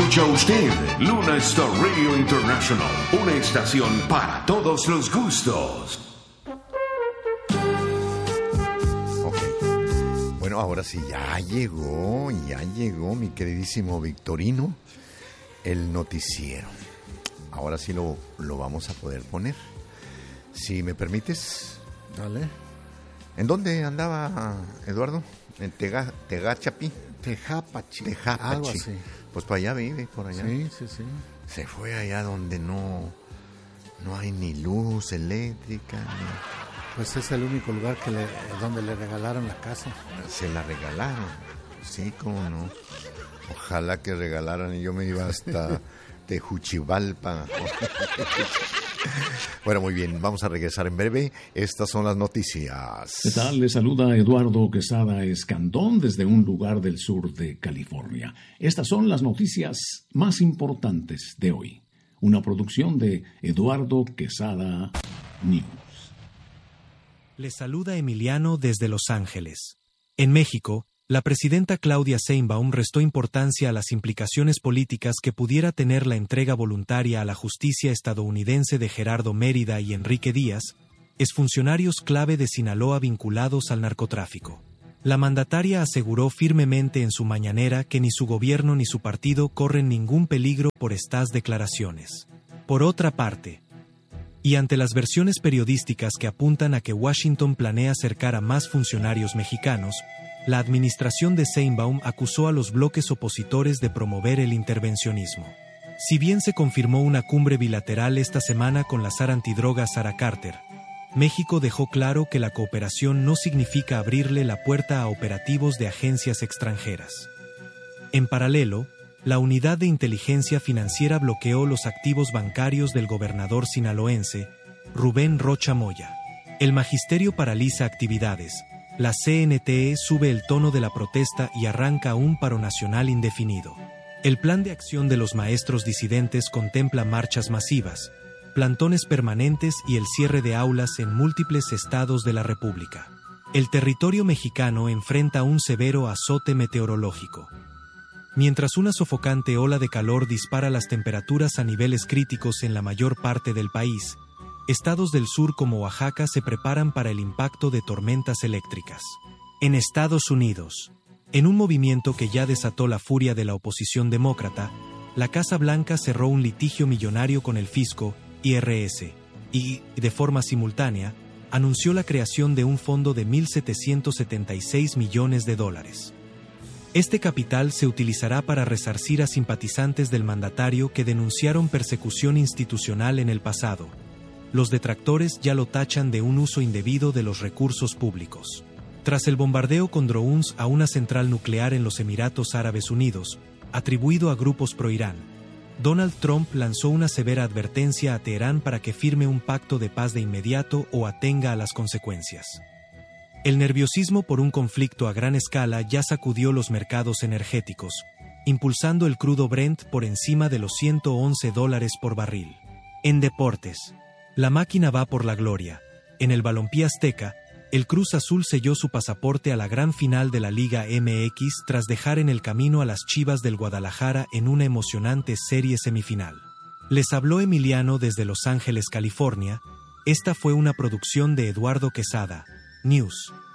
Escucha usted Luna Star Radio International, una estación para todos los gustos. Bueno, ahora sí, ya llegó mi queridísimo Victorino, el noticiero. Ahora sí lo vamos a poder poner. Si me permites. Dale. ¿En dónde andaba Eduardo? En Tegachapi. Tejapachi. Algo así. Pues para allá vive, por allá. Sí. Se fue allá donde no hay ni luz eléctrica, Pues es el único lugar donde le regalaron la casa. Se la regalaron. Sí, cómo no. Ojalá que regalaran y yo me iba hasta Tejuchivalpa. Bueno, muy bien, vamos a regresar en breve. Estas son las noticias. ¿Qué tal? Le saluda Eduardo Quesada Escandón desde un lugar del sur de California. Estas son las noticias más importantes de hoy. Una producción de Eduardo Quesada News. Le saluda Emiliano desde Los Ángeles. En México, la presidenta Claudia Sheinbaum restó importancia a las implicaciones políticas que pudiera tener la entrega voluntaria a la justicia estadounidense de Gerardo Mérida y Enrique Díaz, exfuncionarios clave de Sinaloa vinculados al narcotráfico. La mandataria aseguró firmemente en su mañanera que ni su gobierno ni su partido corren ningún peligro por estas declaraciones. Por otra parte, y ante las versiones periodísticas que apuntan a que Washington planea acercar a más funcionarios mexicanos, la administración de Sheinbaum acusó a los bloques opositores de promover el intervencionismo. Si bien se confirmó una cumbre bilateral esta semana con la zar antidroga Sara Carter, México dejó claro que la cooperación no significa abrirle la puerta a operativos de agencias extranjeras. En paralelo, la Unidad de Inteligencia Financiera bloqueó los activos bancarios del gobernador sinaloense, Rubén Rocha Moya. El magisterio paraliza actividades, la CNTE sube el tono de la protesta y arranca un paro nacional indefinido. El plan de acción de los maestros disidentes contempla marchas masivas, plantones permanentes y el cierre de aulas en múltiples estados de la República. El territorio mexicano enfrenta un severo azote meteorológico. Mientras una sofocante ola de calor dispara las temperaturas a niveles críticos en la mayor parte del país, estados del sur como Oaxaca se preparan para el impacto de tormentas eléctricas. En Estados Unidos, en un movimiento que ya desató la furia de la oposición demócrata, la Casa Blanca cerró un litigio millonario con el fisco, IRS, y, de forma simultánea, anunció la creación de un fondo de $1.776 millones. Este capital se utilizará para resarcir a simpatizantes del mandatario que denunciaron persecución institucional en el pasado. Los detractores ya lo tachan de un uso indebido de los recursos públicos. Tras el bombardeo con drones a una central nuclear en los Emiratos Árabes Unidos, atribuido a grupos pro-Irán, Donald Trump lanzó una severa advertencia a Teherán para que firme un pacto de paz de inmediato o atenga a las consecuencias. El nerviosismo por un conflicto a gran escala ya sacudió los mercados energéticos, impulsando el crudo Brent por encima de los $111 por barril. En deportes, la máquina va por la gloria. En el balompié azteca, el Cruz Azul selló su pasaporte a la gran final de la Liga MX tras dejar en el camino a las Chivas del Guadalajara en una emocionante serie semifinal. Les habló Emiliano desde Los Ángeles, California. Esta fue una producción de Eduardo Quesada News.